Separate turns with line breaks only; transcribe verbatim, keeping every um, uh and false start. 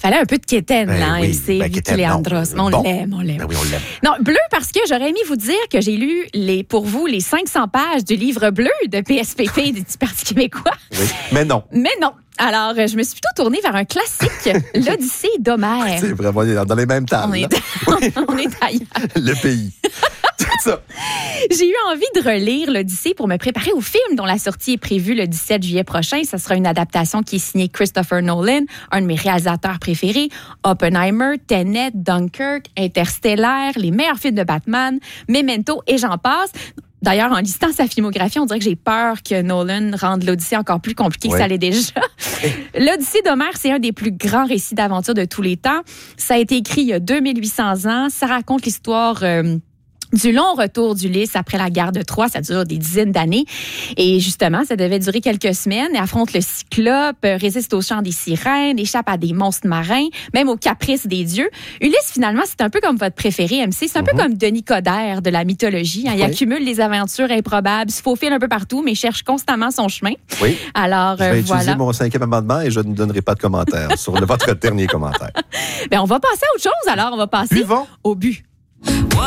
Fallait un peu de quétaine,
Ben
là,
oui,
M C,
ben,
Vicky
quétaine,
Leandros.
non.
On
Bon.
l'aime, on l'aime.
Ben oui, on l'aime.
Non, bleu parce que j'aurais aimé vous dire que j'ai lu les, pour vous les cinq cents pages du livre bleu de P S P P du Parti québécois.
Oui, mais non.
Mais non. Alors, je me suis plutôt tournée vers un classique, l'Odyssée d'Homère.
C'est vraiment, on est dans les mêmes tables.
On est, on est ailleurs.
Le pays. C'est ça.
J'ai eu envie de relire l'Odyssée pour me préparer au film dont la sortie est prévue le dix-sept juillet prochain. Ça sera une adaptation qui est signée Christopher Nolan, un de mes réalisateurs préférés. Oppenheimer, Tenet, Dunkirk, Interstellar, les meilleurs films de Batman, Memento et j'en passe. D'ailleurs, en listant sa filmographie, on dirait que j'ai peur que Nolan rende l'Odyssée encore plus compliquée que
oui.
ça l'est déjà. L'Odyssée d'Homère, c'est un des plus grands récits d'aventure de tous les temps. Ça a été écrit il y a deux mille huit cents ans. Ça raconte l'histoire... Euh, du long retour d'Ulysse après la guerre de Troie, ça dure des dizaines d'années. Et justement, ça devait durer quelques semaines. Il affronte le Cyclope, résiste au chant des sirènes, échappe à des monstres marins, même aux caprices des dieux. Ulysse, finalement, c'est un peu comme votre préféré, M C. C'est un mm-hmm. peu comme Denis Coderre de la mythologie. Hein. Il oui. accumule les aventures improbables, se faufile un peu partout, mais cherche constamment son chemin.
Oui.
Alors,
je vais
euh,
utiliser
voilà.
mon cinquième amendement et je ne donnerai pas de commentaire sur le, votre dernier commentaire.
Ben, on va passer à autre chose, alors. On va passer
Buvons.
au but.